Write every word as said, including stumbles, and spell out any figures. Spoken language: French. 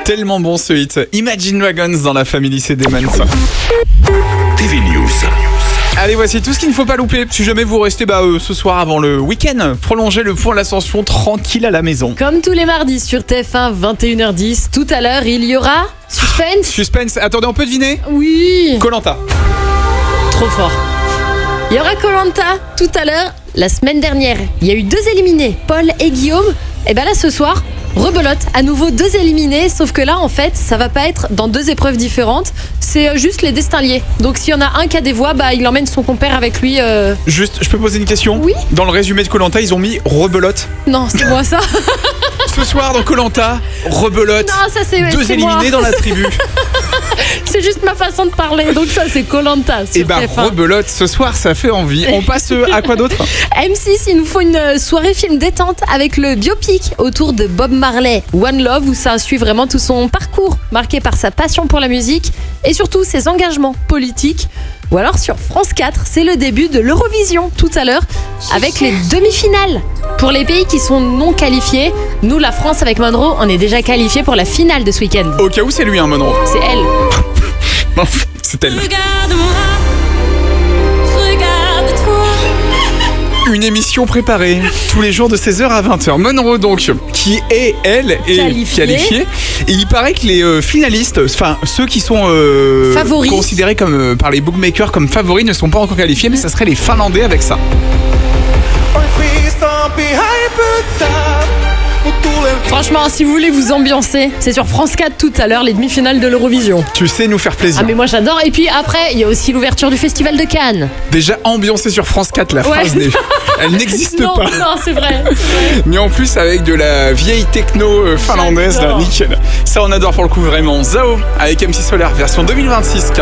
Tellement bon ce hit. Imagine Dragons dans la Family C D Mans. T V News. Allez, voici tout ce qu'il ne faut pas louper. Si jamais vous restez bah, euh, ce soir avant le week-end, prolongez le pont à l'Ascension tranquille à la maison. Comme tous les mardis sur T F un, vingt et une heures dix, tout à l'heure, il y aura Suspense. Suspense. Attendez, on peut deviner Oui. Koh-Lanta. Trop fort. Il y aura Koh-Lanta tout à l'heure. La semaine dernière, il y a eu deux éliminés, Paul et Guillaume. Et ben là, ce soir, rebelote, à nouveau deux éliminés, sauf que là, en fait, ça va pas être dans deux épreuves différentes, c'est juste les destins liés. Donc s'il y en a un qui a des voix, bah il emmène son compère avec lui. Euh... Juste, je peux poser une question ? Oui. Dans le résumé de Koh-Lanta, ils ont mis rebelote. Non, c'est moi ça. Ce soir dans Koh-Lanta, rebelote. Non, ça c'est Deux c'est éliminés moi. dans la tribu. C'est juste ma façon de parler, donc ça c'est Koh-Lanta sur Et bah T F un. rebelote, ce soir ça fait envie. On passe euh, à quoi d'autre ? M six, il nous faut une soirée film détente avec le biopic autour de Bob Marley, One Love, où ça suit vraiment tout son parcours, marqué par sa passion pour la musique et surtout ses engagements politiques. Ou alors sur France quatre, c'est le début de l'Eurovision tout à l'heure avec les demi-finales. Pour les pays qui sont non qualifiés, nous la France avec Monroe, on est déjà qualifiés pour la finale de ce week-end. Au cas où c'est lui, hein, Monroe. C'est elle. Non, c'est elle. Regarde-moi, regarde-toi. Une émission préparée tous les jours de seize heures à vingt heures. Monroe donc, qui est, elle, est Qualifiée. qualifiée. Et il paraît que les euh, finalistes, enfin ceux qui sont euh, Favoris. considérés comme, euh, par les bookmakers comme favoris ne sont pas encore qualifiés, mais ça serait les Finlandais avec ça. Franchement, si vous voulez vous ambiancer, c'est sur France quatre tout à l'heure, les demi-finales de l'Eurovision. Tu sais nous faire plaisir. Ah mais moi j'adore. Et puis après, il y a aussi l'ouverture du Festival de Cannes. Déjà ambiancé sur France quatre, la Ouais. phrase n'est- elle n'existe Non, pas. non, c'est vrai. c'est vrai. Mais en plus avec de la vieille techno euh, finlandaise, là, J'adore. nickel. Ça on adore pour le coup vraiment. Zao avec M six Solar version deux mille vingt-six.